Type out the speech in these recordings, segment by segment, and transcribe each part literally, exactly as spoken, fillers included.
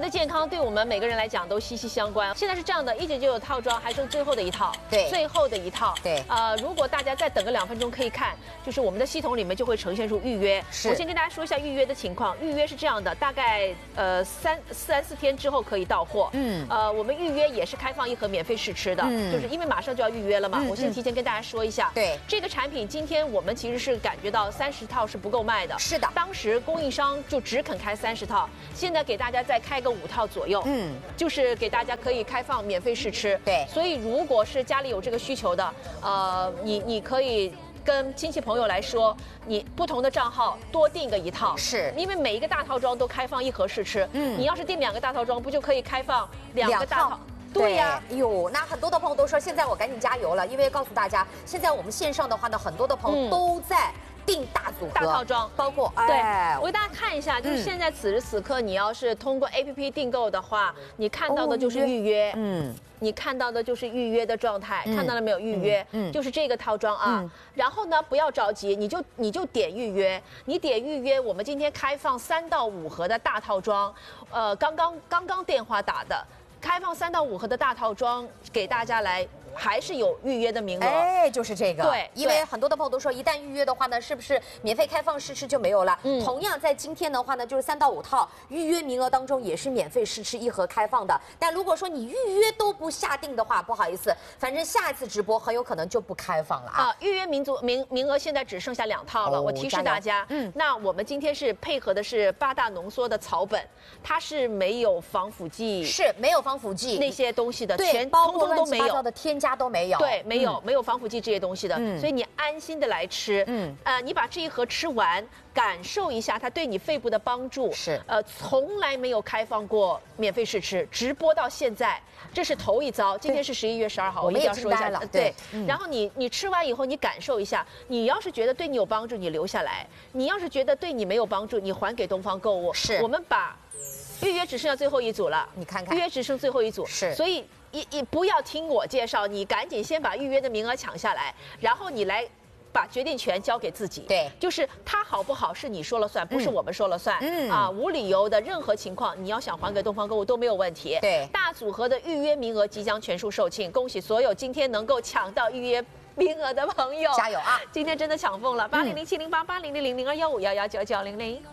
的健康对我们每个人来讲都息息相关。现在是这样的，一九九九套装还剩最后的一套， 对， 最后的一套， 对。 呃，如果大家再等个两分钟可以看，就是我们的系统里面就会呈现出预约。 是。 我先跟大家说一下预约的情况，预约是这样的，大概呃三三四天之后可以到货。嗯。呃，我们预约也是开放一盒免费试吃的，嗯，就是因为马上就要预约了嘛，嗯、我先提前跟大家说一下。 对。 这个产品今天我们其实是感觉到三十套是不够卖的。 是的。 当时供应商就只肯开三十套，现在给大家再开个五套左右。嗯。就是给大家可以开放免费试吃。 对。 所以如果是家里有这个需求的，呃，你你可以跟亲戚朋友来说，你不同的账号多订个一套， 是因为每一个大套装都开放一盒试吃。嗯，你要是订两个大套装，不就可以开放两个大套？对呀， 哎呦，那很多的朋友都说，现在我赶紧加油了，因为告诉大家，现在我们线上的话呢，很多的朋友都在订大组合、 大套装， 包括对，我给大家看一下，就是现在此时此刻，你要是通过 A P P 订购的话，你看到的就是预约，嗯。你看到的就是预约的状态，嗯、看到了没有？预约，嗯，就是这个套装啊。嗯、然后呢，不要着急，你就你就点预约，你点预约。我们今天开放三到五盒的大套装，呃，刚刚刚刚电话打的，开放三到五盒的大套装给大家来。还是有预约的名额， 哎，就是这个。 对， 因为很多的朋友都说，一旦预约的话呢，是不是免费开放试吃就没有了？嗯，同样在今天的话呢，就是三到五套预约名额当中也是免费试吃一盒开放的。但如果说你预约都不下定的话，不好意思，反正下一次直播很有可能就不开放了啊。 啊，预约名足名名额现在只剩下两套了，哦、我提示大家，嗯，那我们今天是配合的是八大浓缩的草本，它是没有防腐剂， 是没有防腐剂那些东西的， 对， 全包括通通都没有的添加都没有， 对。没有、嗯、没有防腐剂这些东西的，嗯、所以你安心的来吃。嗯，呃，你把这一盒吃完，感受一下它对你肺部的帮助。 是， 呃，从来没有开放过免费试吃，直播到现在，这是头一遭。今天是十一月十二号，我一定要说一下。 对， 对嗯、然后你你吃完以后，你感受一下，你要是觉得对你有帮助，你留下来；你要是觉得对你没有帮助，你还给东方购物。 是， 我们把预约只剩下最后一组了， 你看看， 预约只剩最后一组。 是， 所以。你你不要听我介绍，你赶紧先把预约的名额抢下来，然后你来把决定权交给自己。 对， 就是它好不好是你说了算，不是我们说了算。嗯啊，无理由的任何情况，你要想还给东方购物都没有问题。 对， 大组合的预约名额即将全数售罄，恭喜所有今天能够抢到预约名额的朋友， 加油啊！ 今天真的抢疯了，八零零七零八八零零零零二幺五幺幺九九零零。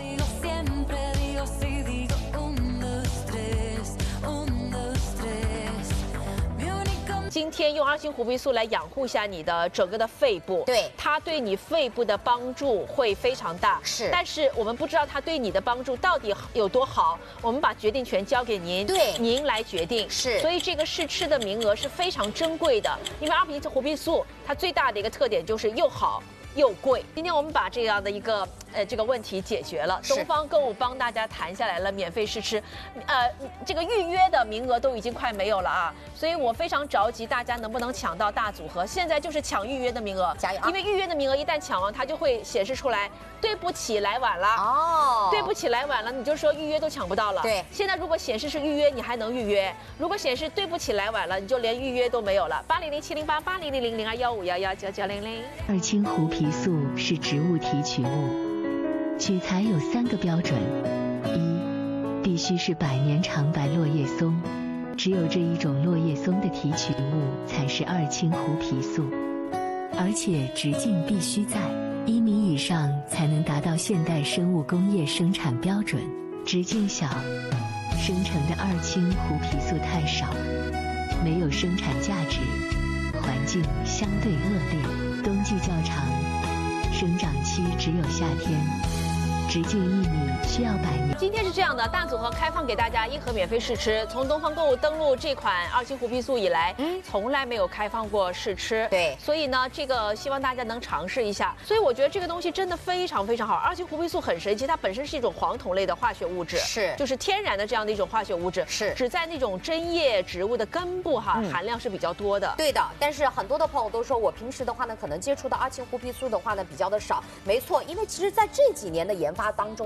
今天用二星胡皮素来养护一下你的整个的肺部， 对， 它对你肺部的帮助会非常大。 是， 但是我们不知道它对你的帮助到底有多好，我们把决定权交给您， 对， 您来决定。 是， 所以这个试吃的名额是非常珍贵的，因为二皮胡皮素它最大的一个特点就是又好又贵。今天我们把这样的一个呃这个问题解决了，东方购物帮大家谈下来了免费试吃，呃这个预约的名额都已经快没有了啊，所以我非常着急，大家能不能抢到大组合？现在就是抢预约的名额， 加油！ 因为预约的名额一旦抢完，它就会显示出来，对不起来晚了哦，对不起来晚了，你就说预约都抢不到了。 对， 现在如果显示是预约，你还能预约；如果显示对不起来晚了，你就连预约都没有了。八零零七零八八零零零零二幺五幺幺九九零零。 二氢胡皮素是植物提取物，取材有三个标准：一，必须是百年长白落叶松，只有这一种落叶松的提取物才是二氢胡皮素，而且直径必须在一米以上才能达到现代生物工业生产标准，直径小，生成的二氢胡皮素太少，没有生产价值，环境相对恶劣，冬季较长，生长期只有夏天，直径一米需要百年。 今天是这样的，大组合开放给大家一盒免费试吃。从东方购物登录这款二氢胡皮素以来，嗯，从来没有开放过试吃。 对， 所以呢，这个希望大家能尝试一下。所以我觉得这个东西真的非常非常好。二氢胡皮素很神奇，它本身是一种黄酮类的化学物质， 是， 就是天然的这样的一种化学物质， 是， 只在那种针叶植物的根部哈、嗯、含量是比较多的。 对的，但是很多的朋友都说我平时的话呢，可能接触到二氢胡皮素的话呢比较的少。没错，因为其实在这几年的研发当中的话呢。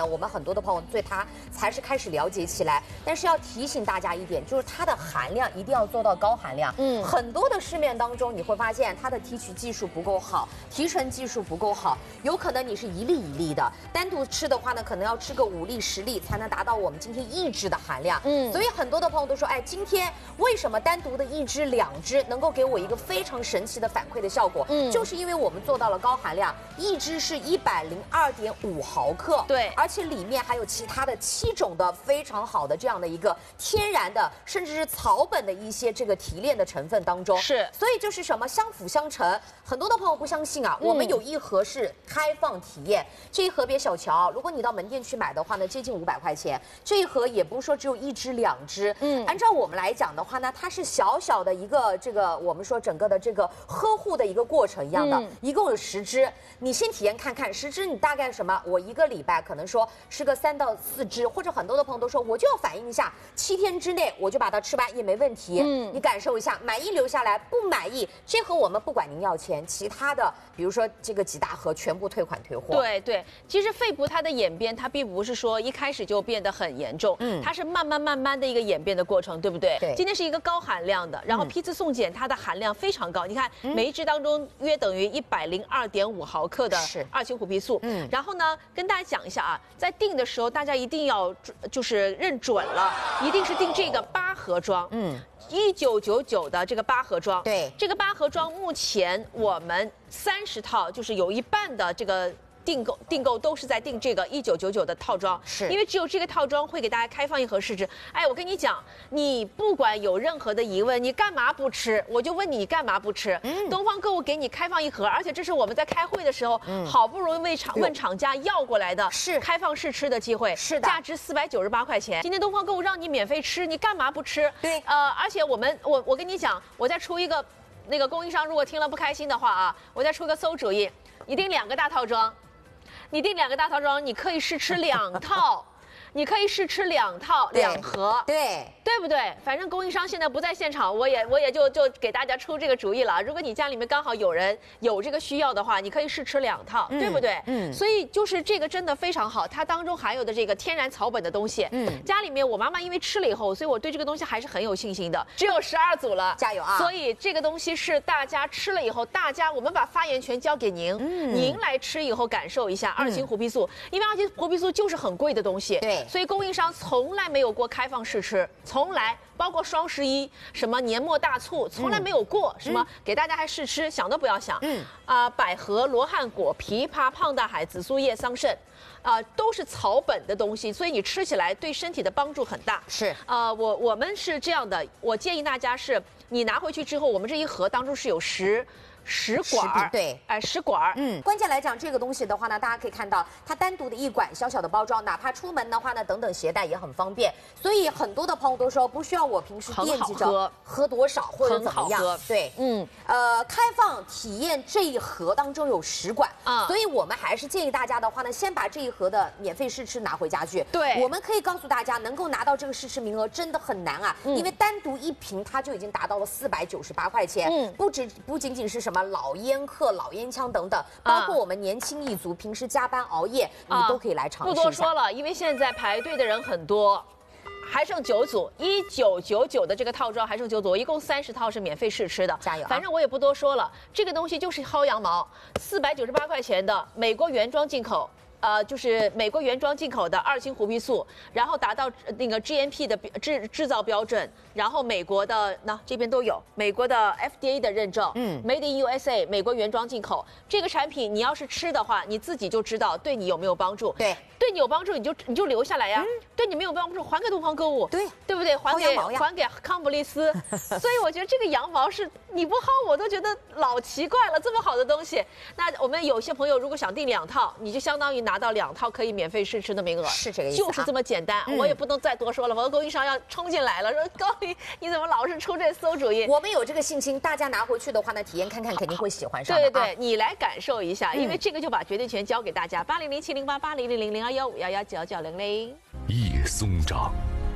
呢，我们很多的朋友对它才是开始了解起来。但是要提醒大家一点，就是它的含量一定要做到高含量。嗯，很多的市面当中你会发现它的提取技术不够好，提纯技术不够好，有可能你是一粒一粒的，单独吃的话呢，可能要吃个五粒十粒才能达到我们今天一支的含量。嗯，所以很多的朋友都说，哎，今天为什么单独的一支两支能够给我一个非常神奇的反馈的效果？嗯，就是因为我们做到了高含量，一支是一百零二点五毫克， 对， 而且里面还有其他的七种的非常好的这样的一个天然的，甚至是草本的一些这个提炼的成分当中， 是， 所以就是什么相辅相成。很多的朋友不相信啊，嗯、我们有一盒是开放体验，这一盒别小瞧，如果你到门店去买的话呢，接近五百块钱，这一盒也不是说只有一支两支，嗯，按照我们来讲的话呢，它是小小的一个这个我们说整个的这个呵护的一个过程一样的，嗯、一共有十支，你先体验看看，十支你大概什么？我一个礼拜可能说吃个三到四支，或者很多的朋友都说我就要反映一下，七天之内我就把它吃完也没问题，嗯，你感受一下，满意留下来，不满意这盒我们不管您要钱，其他的比如说这个几大盒全部退款退货。 对对，其实肺部它的演变，它并不是说一开始就变得很严重，嗯，它是慢慢慢慢的一个演变的过程，对不对？ 对。 今天是一个高含量的，然后批次送检它的含量非常高，你看每一支当中约等于一百零二点五毫克的二氢虎皮素，嗯。然后呢，跟大家讲一下啊，在订的时候大家一定要就是认准了，一定是订这个八盒装，嗯。一九九九的这个八盒装， 对， 这个八盒装目前我们三十套，就是有一半的这个订购订购都是在订这个一九九九的套装， 是因为只有这个套装会给大家开放一盒试吃。哎，我跟你讲，你不管有任何的疑问，你干嘛不吃？我就问你，你干嘛不吃？嗯，东方购物给你开放一盒，而且这是我们在开会的时候，嗯、好不容易为厂问厂家要过来的， 是开放试吃的机会， 是的， 价值四百九十八块钱。今天东方购物让你免费吃，你干嘛不吃？ 对， 呃，而且我们我我跟你讲，我再出一个，那个供应商如果听了不开心的话啊，我再出个馊主意，你订两个大套装。你订两个大套装，你可以试吃两套，你可以试吃两套两盒， 对对不对？反正供应商现在不在现场，我也我也就就给大家出这个主意了。如果你家里面刚好有人有这个需要的话，你可以试吃两套，嗯、对不对？嗯。所以就是这个真的非常好，它当中含有的这个天然草本的东西，嗯，家里面我妈妈因为吃了以后，所以我对这个东西还是很有信心的。只有十二组了， 加油啊！ 所以这个东西是大家吃了以后，大家我们把发言权交给您，嗯，您来吃以后感受一下二氢虎皮素，因为二氢虎皮素就是很贵的东西， 对， 所以供应商从来没有过开放试吃，从来。包括双十一什么年末大促，从来没有过、嗯、什么给大家还试吃，想都不要想。嗯啊、呃，百合、罗汉果、枇杷、胖大海、紫苏叶、桑葚，啊、呃，都是草本的东西，所以你吃起来对身体的帮助很大。 是啊、呃，我我们是这样的，我建议大家是，你拿回去之后，我们这一盒当中是有十。十管， 对， 哎，十管， 嗯，关键来讲这个东西的话呢，大家可以看到它单独的一管小小的包装，哪怕出门的话呢，等等携带也很方便。所以很多的朋友都说不需要我平时惦记着 喝, 喝多少或者怎么样，对，嗯，呃，开放体验这一盒当中有十管啊，所以我们还是建议大家的话呢，先把这一盒的免费试吃拿回家去。 对， 我们可以告诉大家，能够拿到这个试吃名额真的很难啊，嗯、因为单独一瓶它就已经达到了四百九十八块钱，嗯，不止不仅仅是什么。老烟客、老烟枪等等，包括我们年轻一族，平时加班熬夜，你都可以来尝试一下。 不多说了，因为现在排队的人很多，还剩九组，一九九九的这个套装还剩九组，一共三十套是免费试吃的。 加油！ 反正我也不多说了，这个东西就是薅羊毛，四百九十八块钱的美国原装进口。呃，就是美国原装进口的二氢虎皮素，然后达到那个 G M P 的制制造标准，然后美国的那这边都有美国的 F D A 的认证，嗯 ，Made in U S A 美国原装进口。这个产品你要是吃的话，你自己就知道对你有没有帮助。 对， 对你有帮助你就你就留下来呀，嗯、对你没有帮助还给东方购物， 对对不对？还给还给康普利斯。所以我觉得这个羊毛是你不薅我都觉得老奇怪了，这么好的东西。那我们有些朋友如果想订两套，你就相当于拿。拿到两套可以免费试吃的名额， 是这个意思、啊， 就是这么简单。嗯、我也不能再多说了，否则供应商要冲进来了，说高丽你怎么老是出这馊主意？ 我们有这个信心，大家拿回去的话呢，体验看看，肯定会喜欢上的。 对对对，啊、你来感受一下，因为这个就把决定权交给大家。八零零七零八八零零零零二幺五幺幺九九零零。 叶松长，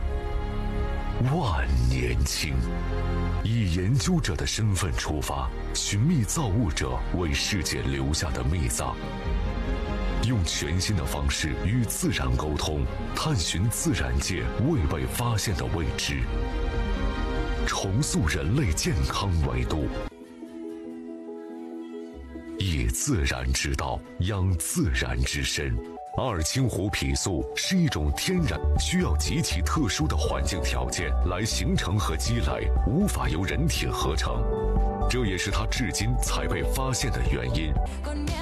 万年青。以研究者的身份出发，寻觅造物者为世界留下的秘藏。 用全新的方式与自然沟通，探寻自然界未被发现的未知，重塑人类健康维度。以自然之道，养自然之身。二氢湖皮素是一种天然需要极其特殊的环境条件来形成和积累，无法由人体合成，这也是它至今才被发现的原因。